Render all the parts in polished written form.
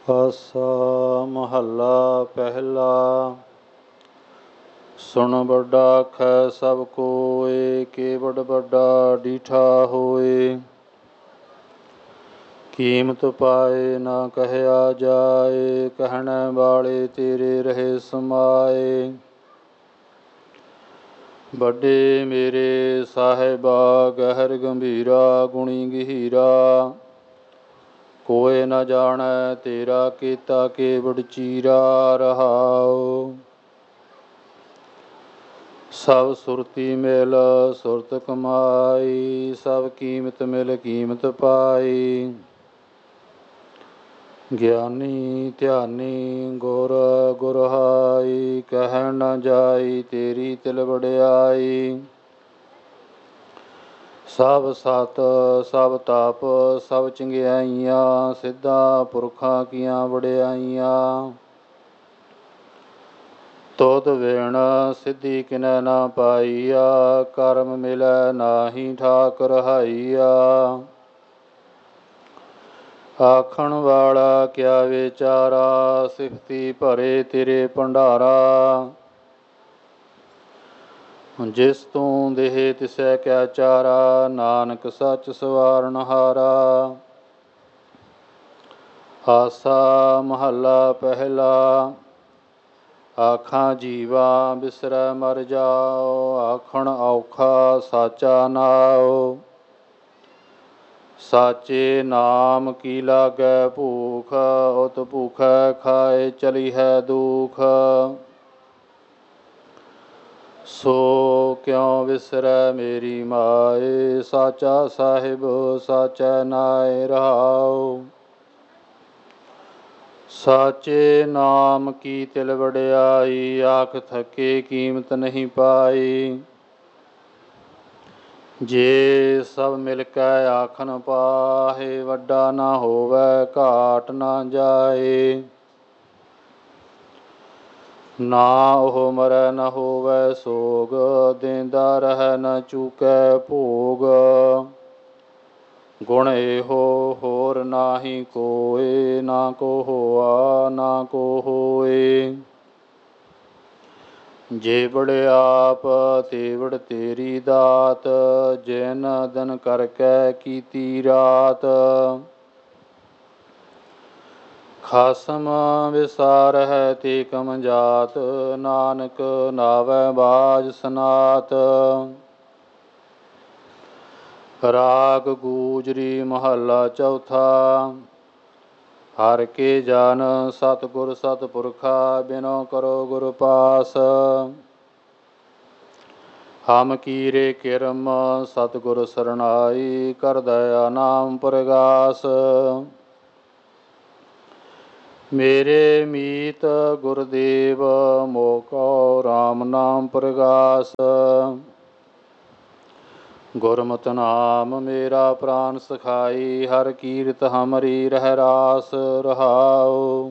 ਆਸਾ ਮਹੱਲਾ ਪਹਿਲਾ। ਸੁਣ ਵੱਡਾ ਆਖੈ ਸਭ ਕੋਇ, ਕੇਵਡ ਵੱਡਾ ਡੀਠਾ ਹੋਏ। ਕੀਮਤ ਪਾਏ ਨਾ ਕਹਿਆ ਜਾਏ, ਕਹਿਣ ਵਾਲੇ ਤੇਰੇ ਰਹੇ ਸਮਾਏ। ਵੱਡੇ ਮੇਰੇ ਸਾਹਿਬਾ ਗਹਿਰ ਗੰਭੀਰਾ, ਗੁਣੀ ਗਹੀਰਾ। ਕੋਇ ਨ ਜਾਣੈ ਤੇਰਾ ਕੀਤਾ ਕੇਵਡ ਚੀਰਾ ਰਹਾਉ। ਸਭ ਸੁਰਤੀ ਮਿਲ ਸੁਰਤ ਕਮਾਈ, ਸਭ ਕੀਮਤ ਮਿਲ ਕੀਮਤ ਪਾਈ। ਗਿਆਨੀ ਧਿਆਨੀ ਗੁਰ ਗੁਰਹਾਈ, ਕਹਿ ਨ ਜਾਈ ਤੇਰੀ ਤਿਲ ਵਡਿਆਈ। ਸਭ ਸਤ ਸਭ ਤਪ ਸਭ ਚੰਗਿਆਈਆਂ, ਸਿੱਧਾ ਪੁਰਖਾਂ ਕੀਆਂ ਵਡਿਆਈਆਂ। ਤੁਧ ਵਿਣ ਸਿੱਧੀ ਕਿਨੈ ਨਾ ਪਾਈਆ, ਕਰਮ ਮਿਲੈ ਨਾਹੀ ਠਾਕ ਰਹਾਈਆ। ਆਖਣ ਵਾਲਾ ਕਿਆ ਵਿਚਾਰਾ, ਸਿਫਤੀ ਭਰੇ ਤੇਰੇ ਭੰਡਾਰਾ। ਜਿਸ ਤੂੰ ਦੇਹ ਤਿਸੈ ਕਿਆ ਚਾਰਾ, ਨਾਨਕ ਸੱਚ ਸਵਾਰਨ ਹਾਰਾ। ਆਸਾ ਮਹੱਲਾ ਪਹਿਲਾ। ਆਖਾਂ ਜੀਵਾ ਬਿਸਰੈ ਮਰ ਜਾਓ, ਆਖਣ ਔਖਾ ਸਾਚਾ ਨਾਉ। ਸਾਚੇ ਨਾਮ ਕੀ ਲਾਗੈ ਭੂਖ, ਉਤ ਭੂਖੈ ਖਾਏ ਚਲੀਹੈ ਦੂਖ। ਸੋ ਕਿਉ ਵਿਸਰੈ ਮੇਰੀ ਮਾਏ, ਸਾਚਾ ਸਾਹਿਬ ਸਾਚੈ ਨਾਇ ਰਹਾਉ। ਸਾਚੇ ਨਾਮ ਕੀ ਤਿਲ ਵਡਿਆਈ, ਆਖ ਥਕੇ ਕੀਮਤ ਨਹੀਂ ਪਾਈ। ਜੇ ਸਭ ਮਿਲ ਕੈ ਆਖਣ ਪਾਹੇ, ਵੱਡਾ ਨਾ ਹੋਵੈ ਘਾਟ ਨਾ ਜਾਏ। ਨਾ ਉਹ ਮਰੈ ਨ ਹੋਵੈ ਸੋਗ, ਦੇਂਦਾ ਰਹੈ ਨ ਚੂਕੈ ਭੋਗ। ਗੁਣ ਇਹੋ ਹੋਰ ਨਾਹੀ ਕੋਇ, ਨਾ ਕੋ ਹੋਆ ਨਾ ਕੋ ਹੋਏ। ਜੇਵੜ ਆਪ ਤੇਵੜ ਤੇਰੀ ਦਾਤ, ਜਿਨ ਦਿਨ ਕਰਕੇ ਕੀਤੀ ਰਾਤ। ਖਸਮ ਵਿਸਾਰਹਿ ਤੇ ਕਮ ਜਾਤ, ਨਾਨਕ ਨਾਵੈ ਬਾਝ ਸਨਾਤ। ਰਾਗ ਗੂਜਰੀ ਮਹੱਲਾ ਚੌਥਾ। ਹਰਿ ਕੇ ਜਨ ਸਤਿਗੁਰ ਸਤਿਪੁਰਖਾ, ਬਿਨੋ ਕਰੋ ਗੁਰ ਪਾਸ। ਹਮ ਕੀਰੇ ਕਿਰਮ ਸਤਿਗੁਰ ਸਰਨਾਈ, ਕਰ ਦਇਆ ਨਾਮ ਪ੍ਰਗਾਸ। ਮੇਰੇ ਮੀਤ ਗੁਰਦੇਵ ਮੋਹ ਕਉ ਰਾਮ ਨਾਮ ਪ੍ਰਗਾਸ। ਗੁਰਮਤਿ ਨਾਮ ਮੇਰਾ ਪ੍ਰਾਨ ਸਖਾਈ, ਹਰਿ ਕੀਰਤ ਹਮਰੀ ਰਹਿ ਰਾਸ ਰਹਾਉ।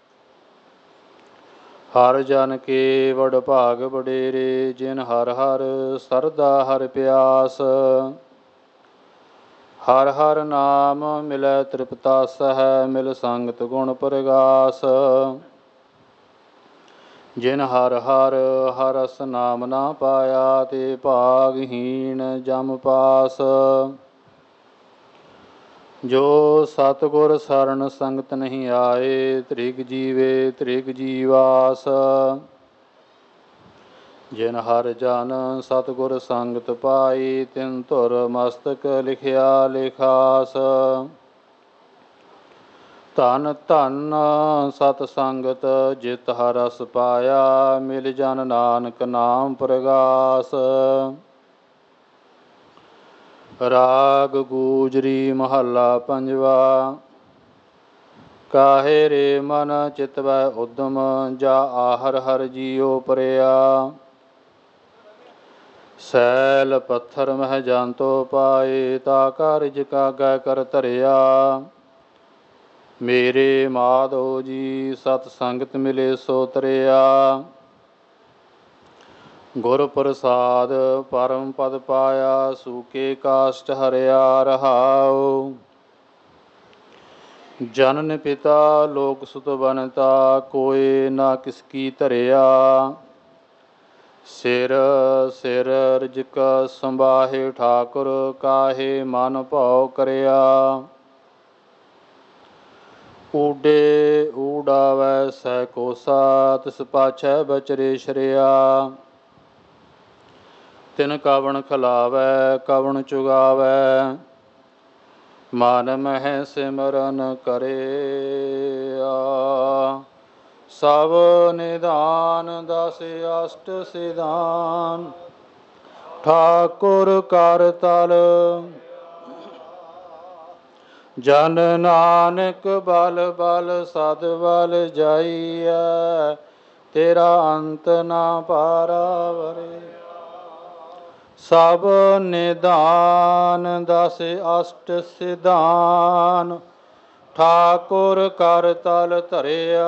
ਹਰਿ ਜਨ ਕੇ ਵਡ ਭਾਗ ਵਡੇਰੇ, ਜਿਨ ਹਰਿ ਹਰਿ ਸਰਦਾ ਹਰਿ ਪਿਆਸ। ਹਰਿ ਹਰਿ ਨਾਮ ਮਿਲੈ ਤ੍ਰਿਪਤਾਸਹਿ, ਮਿਲ ਸੰਗਤ ਗੁਣ ਪ੍ਰਗਾਸ। ਜਿਨ ਹਰਿ ਹਰਿ ਹਰਿ ਰਸ ਨਾਮ ਨਾ ਪਾਇਆ, ਤੇ ਭਾਗਹੀਣ ਜਮ ਪਾਸ। ਜੋ ਸਤਿਗੁਰ ਸਰਣ ਸੰਗਤ ਨਹੀਂ ਆਏ, ਤ੍ਰਿਗ ਜੀਵੇ ਤ੍ਰਿਗ ਜੀਵਾਸ। ਜਿਨ ਹਰਿ ਜਨ ਸਤਿਗੁਰ ਸੰਗਤ ਪਾਈ, ਤਿਨ ਧੁਰ ਮਸਤਕ ਲਿਖਿਆ ਲਿਖਾਸ। ਧਨ ਧਨ ਸਤ ਸੰਗਤ ਜਿਤ ਹਰਿ ਰਸ ਪਾਇਆ, ਮਿਲ ਜਨ ਨਾਨਕ ਨਾਮ ਪ੍ਰਗਾਸ। ਰਾਗ ਗੂਜਰੀ ਮਹੱਲਾ ਪੰਜਵਾ। ਕਾਹੇ ਰੇ ਮਨ ਚਿਤਵੈ ਉਦਮ, ਜਾ ਆਹਰ ਹਰਿ ਜੀਉ ਪਰਿਆ। ਸੈਲ ਪੱਥਰ ਮਹਿ ਜੰਤੋ ਪਾਏ, ਤਾ ਕਾਰਜ ਕਾਗੈ ਕਰ ਧਰਿਆ। ਮੇਰੇ ਮਾਧੋ ਜੀ ਸਤ ਸੰਗਤ ਮਿਲੇ ਸੋ ਤਰਿਆ। ਗੁਰ ਪ੍ਰਸਾਦ ਪਰਮ ਪਦ ਪਾਇਆ, ਸੂਕੇ ਕਾਸ਼ਟ ਹਰਿਆ ਰਹਾਉ। ਜਨਨ ਪਿਤਾ ਲੋਕ ਸੁਤ ਬਨਤਾ, ਕੋਇ ਨਾ ਕਿਸ ਕੀ ਧਰਿਆ। ਸਿਰ ਸਿਰ ਰਿਜਕ ਸੰਬਾਹੇ ਠਾਕੁਰ, ਕਾਹੇ ਮਨ ਭਾਉ ਕਰਿਆ। ਊਡੇ ਊਡਾਵੈ ਸਹਿ ਕੋਸਾ, ਤਿਸ ਪਾਛੈ ਬਚਰੇ ਸ਼ਰਿਆ। ਤਿਨ ਕਵਣ ਖਿਲਾਵੈ ਕਵਣ ਚੁਗਾਵੈ, ਮਨ ਮਹਿ ਸਿਮਰਨ ਕਰਿਆ। ਸਭ ਨਿਧਾਨ ਦਸ ਅਸ਼ਟ ਸਿਧਾਨ, ਠਾਕੁਰ ਕਰ ਤਲ। ਜਨ ਨਾਨਕ ਬਲ ਬਲ ਸਦ ਬਲ ਜਾਈਐ, ਤੇਰਾ ਅੰਤ ਨਾ ਪਾਰਾਵਰੇ। ਸਭ ਨਿਧਾਨ ਦਸ ਅਸ਼ਟ ਸਿਧਾਨ, ਠਾਕੁਰ ਕਰ ਤਲ ਧਰਿਆ।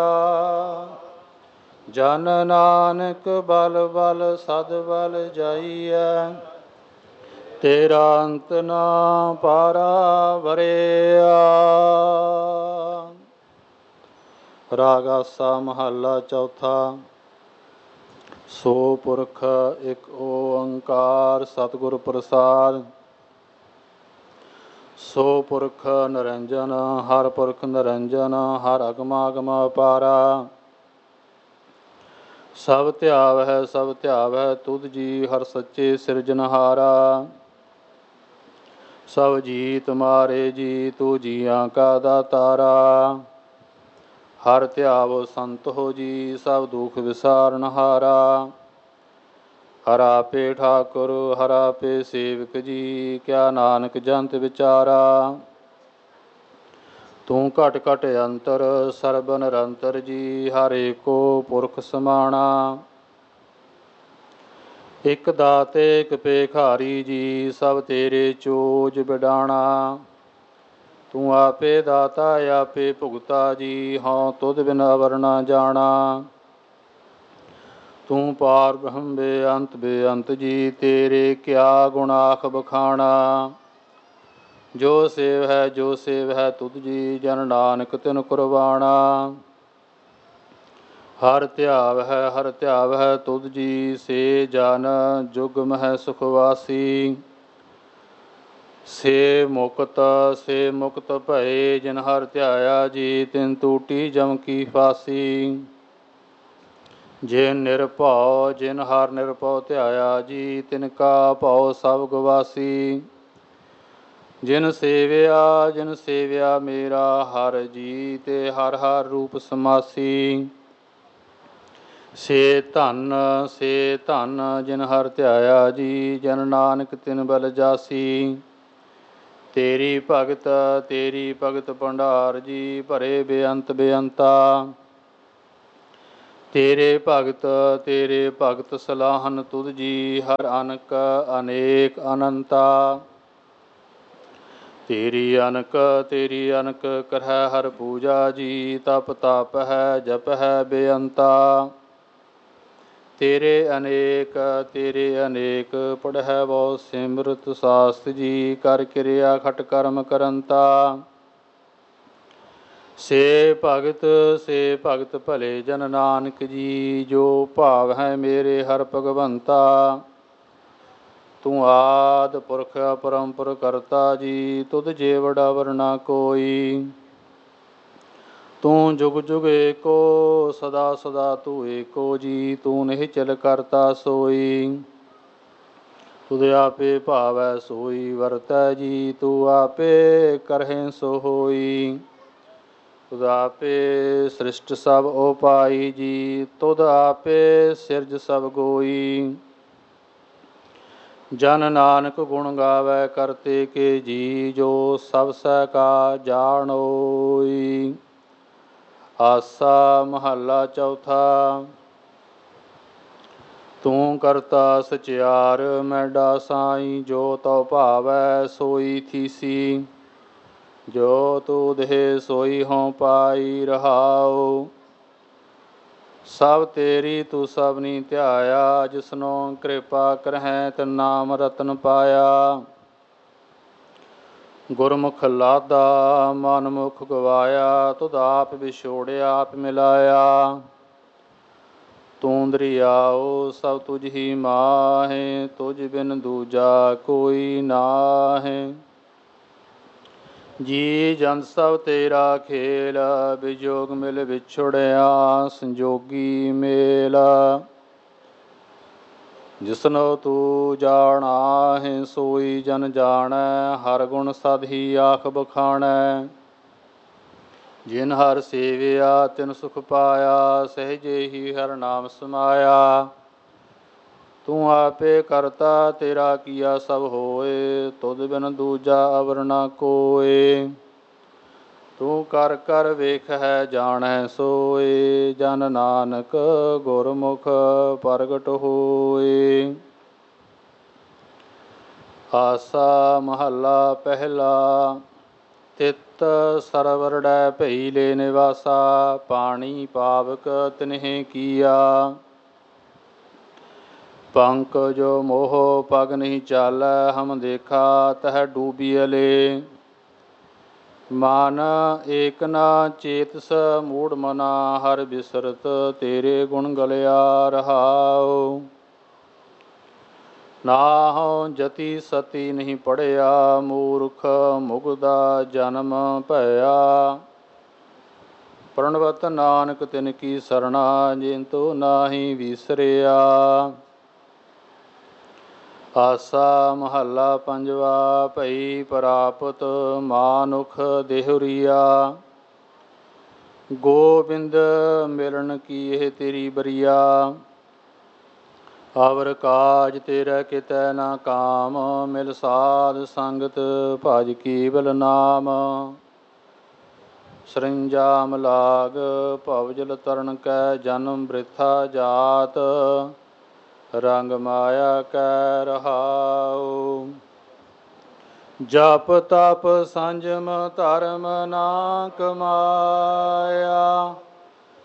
ਜਨ ਨਾਨਕ ਬਲ ਬਲ ਸਦ ਬਲ ਜਾਈਐ, ਤੇਰਾ ਅੰਤ ਨਾ ਪਾਰਾਵਰਿਆ। ਰਾਗ ਆਸਾ ਮਹੱਲਾ ਚੌਥਾ। ਸੋ ਪੁਰਖ ਇਕ ਓੰਕਾਰ, ਸਤਿਗੁਰ ਪ੍ਰਸਾਦਿ। ਸੋ ਪੁਰਖ ਨਿਰੰਜਨ, ਹਰ ਪੁਰਖ ਨਿਰੰਜਨ, ਹਰ ਅਗਮਾਗਮ ਅਪਾਰਾ। ਸਭ ਧਿਆਵੈ ਸਭ ਧਿਆਵੈ ਤੁਧ ਜੀ, ਹਰ ਸੱਚੇ ਸਿਰਜਨਹਾਰਾ। ਸਭ ਜੀ ਤੁਮਾਰੇ ਜੀ, ਤੂੰ ਜੀਆਂ ਕਾ ਦਾਤਾਰਾ। ਹਰ ਧਿਆਵੋ ਸੰਤ ਹੋ ਜੀ, ਸਭ ਦੁਖ ਵਿਸਾਰਨਹਾਰਾ। ਹਰ ਆਪੇ ਠਾਕੁਰ ਹਰ ਆਪੇ ਸੇਵਕ ਜੀ, ਕਿਆ ਨਾਨਕ ਜੰਤ ਵਿਚਾਰਾ। ਤੂੰ ਘਟ ਘਟ ਅੰਤਰ ਸਰਬ ਨਿਰੰਤਰ ਜੀ, ਹਰ ਏਕੋ ਪੁਰਖ ਸਮਾਣਾ। ਇਕ ਦਾਤੇ ਇਕ ਭੇਖਾਰੀ ਜੀ, ਸਭ ਤੇਰੇ ਚੋਜ ਬਿਡਾਣਾ। ਤੂੰ ਆਪੇ ਦਾਤਾ ਆਪੇ ਭੁਗਤਾ ਜੀ, ਹਉ ਤੁਧ ਬਿਨ ਅਵਰ ਨਾ ਜਾਣਾ। ਤੂੰ ਪਾਰ ਬ੍ਰਹਮ ਬੇਅੰਤ ਬੇਅੰਤ ਜੀ, ਤੇਰੇ ਕਿਆ ਗੁਣਾਖ ਬਖਾਣਾ। ਜੋ ਸੇਵ ਹੈ ਤੁਧ ਜੀ, ਜਨ ਨਾਨਕ ਤਿਨ ਕੁਰਬਾਣਾ। ਹਰ ਧਿਆਵ ਹੈ ਤੁਧ ਜੀ, ਸੇ ਜਨ ਜੁਗ ਮਹਿ ਸੁਖ ਵਾਸੀ। ਸੇ ਮੁਕਤ ਭਏ, ਜਿਨ ਹਰ ਧਿਆਇਆ ਜੀ, ਤਿਨ ਟੂਟੀ ਜਮ ਕੀ ਫਾਸੀ। ਜਿਨ ਹਰ ਨਿਰਭਉ ਧਿਆਇਆ ਜੀ, ਤਿਨ ਕਾ ਭਉ ਸਭ ਗਵਾਸੀ। ਜਿਨ ਸੇਵਿਆ ਮੇਰਾ ਹਰ ਜੀ, ਤੇ ਹਰ ਹਰ ਰੂਪ ਸਮਾਸੀ। ਸੇ ਧਨ ਜਿਨ ਹਰ ਧਿਆਇਆ ਜੀ, ਜਨ ਨਾਨਕ ਤਿਨ ਬਲ ਜਾਸੀ। ਤੇਰੀ ਭਗਤ ਭੰਡਾਰ ਜੀ, ਭਰੇ ਬੇਅੰਤ ਬੇਅੰਤਾ। ਤੇਰੇ ਭਗਤ ਸਲਾਹਨ ਤੁਧ ਜੀ, ਹਰ ਅਨਕ ਅਨੇਕ ਅਨੰਤਾ। ਤੇਰੀ ਅਨਕ ਕਰਹਿ ਹਰ ਪੂਜਾ ਜੀ, ਤਪ ਤਪ ਹੈ ਜਪ ਹੈ ਬੇਅੰਤਾ। ਤੇਰੇ ਅਨੇਕ ਪੜ੍ਹੈ ਬਹੁ ਸਿਮਰਤ ਸਾਸਤ ਜੀ, ਕਰ ਕਿਰਿਆ ਖਟ ਕਰਮ ਕਰੰਤਾ। ਸੇ ਭਗਤ ਭਲੇ ਜਨ ਨਾਨਕ ਜੀ, ਜੋ ਭਾਵ ਹੈ ਮੇਰੇ ਹਰ ਭਗਵੰਤਾ। ਤੂੰ ਆਦਿ ਪੁਰਖ ਅਪਰੰਪਰ ਕਰਤਾ ਜੀ, ਤੁਧ ਜੇ ਵਡਾ ਵਰ ਨਾ ਕੋਈ। ਤੂੰ ਜੁਗ ਜੁਗ ਏਕੋ, ਸਦਾ ਸਦਾ ਤੂੰ ਏਕੋ ਜੀ, ਤੂੰ ਨਿਹਚਲ ਕਰਤਾ ਸੋਈ। ਤੁਧ ਆਪੇ ਭਾਵੈ ਸੋਈ ਵਰਤੈ ਜੀ, ਤੂੰ ਆਪੇ ਕਰਹਿ ਸੋ ਹੋਈ। ਤੁਧ ਆਪੇ ਸ੍ਰਿਸ਼ਟ ਸਭ ਉਪਾਈ ਜੀ, ਤੁਧ ਆਪੇ ਸਿਰਜ ਸਭ ਗੋਈ। ਜਨ ਨਾਨਕ ਗੁਣ ਗਾਵੈ ਕਰਤੇ ਕੇ ਜੀ, ਜੋ ਸਭ ਸਹਿ ਕਾ ਜਾਣੋਈ। ਆਸਾ ਮਹੱਲਾ ਚੌਥਾ। ਤੂੰ ਕਰਤਾ ਸਚਿਆਰ ਮੈਡਾ ਸਾਈ, ਜੋ ਤਉ ਭਾਵੈ ਸੋਈ ਥੀਸੀ। ਜੋ ਤੂ ਦੇਹ ਸੋਈ ਹਉ ਪਾਈ ਰਹਾਉ। ਸਭ ਤੇਰੀ ਤੂੰ ਸਭਨੀ ਧਿਆਇਆ, ਜਿਸਨੋ ਕਿਰਪਾ ਕਰਹਿ ਤਿਨ ਨਾਮ ਰਤਨ ਪਾਇਆ। ਗੁਰਮੁਖ ਲਾਦਾ ਮਨ ਮੁਖ ਗਵਾਇਆ, ਤੁਧ ਆਪ ਵਿਛੋੜਿਆ ਆਪ ਮਿਲਾਇਆ। ਤੂੰ ਦਰਿਆਓ ਸਭ ਤੁਝ ਹੀ ਮਾਹੇ, ਤੁਝ ਬਿਨ ਦੂਜਾ ਕੋਈ ਨਾਹੇ। ਜੀ ਜੰਤ ਸਭ ਤੇਰਾ ਖੇਲ, ਵਿਜੋਗ ਮਿਲ ਵਿਛੜਿਆ ਸੰਜੋਗੀ ਮੇਲ। ਜਿਸਨੋ ਤੂੰ ਜਾਣਾਹੇ ਸੋਈ ਜਨ ਜਾਣੈ, ਹਰ ਗੁਣ ਸਦ ਹੀ ਆਖ ਬਖਾਣੈ। ਜਿਨ ਹਰ ਸੇਵਿਆ ਤਿਨ ਸੁਖ ਪਾਇਆ, ਸਹਿਜੇ ਹੀ ਹਰ ਨਾਮ ਸਮਾਇਆ। ਤੂੰ ਆਪੇ ਕਰਤਾ ਤੇਰਾ ਕੀਆ ਸਭ ਹੋਏ, ਤੁਧ ਬਿਨ ਦੂਜਾ ਅਵਰ ਨਾ ਕੋਇ। ਤੂੰ ਕਰ ਕਰ ਵੇਖ ਹੈ ਜਾਣੈ ਸੋਏ, ਜਨ ਨਾਨਕ ਗੁਰਮੁਖ ਪ੍ਰਗਟ ਹੋਏ। ਆਸਾ ਮਹੱਲਾ ਪਹਿਲਾ। ਤਿਤ ਸਰਵਰੜੈ ਭਈ ਲੈ ਨਿਵਾਸਾ, ਪਾਣੀ ਪਾਵਕ ਤਿਨਹਿ ਕੀਆ। ਪੰਕਜ ਮੋਹ ਪਗ ਨਹੀਂ ਚਾਲੈ, ਹਮ ਦੇਖਾ ਤਹ ਡੂਬਿ ਲੈ। ਮਨ ਏਕ ਨਾ ਚੇਤਸ ਮੂੜ ਮਨਾ, ਹਰ ਬਿਸਰਤ ਤੇਰੇ ਗੁਣ ਗਲਿਆ ਰਹਾਉ। ਨਾਹੰ ਜਤੀ ਸਤੀ ਨਹੀਂ ਪੜਿਆ, ਮੂਰਖ ਮੁਗਦਾ ਜਨਮ ਭਇਆ। ਪ੍ਰਣਵਤ ਨਾਨਕ ਤਿਨ ਕੀ ਸਰਣਾ, ਜਿਨ ਤੋ ਨਾਹੀ ਵਿਸਰਿਆ। ਆਸਾ ਮਹੱਲਾ ਪੰਜਵਾ। ਭਈ ਪ੍ਰਾਪਤ ਮਾਨੁਖ ਦੇਹੁਰੀਆ, ਗੋਬਿੰਦ ਮਿਲਣ ਕੀ ਇਹ ਤੇਰੀ ਬਰੀਆ। ਅਵਰ ਕਾਜ ਤੇਰਾ ਕਿਤੈ ਨਾ ਕਾਮ, ਮਿਲ ਸਾਧ ਸੰਗਤ ਭਜ ਕੇਵਲ ਨਾਮ। ਸਰੰਜਾਮ ਲਾਗ ਭਵਜਲ ਤਰਨ ਕੈ, ਜਨਮ ਬ੍ਰਿਥਾ ਜਾਤ ਰੰਗ ਮਾਇਆ ਕੈ ਰਹਾਉ। ਜਪ ਤਪ ਸੰਜਮ ਧਰਮ ਨਾ ਕਮਾਇਆ,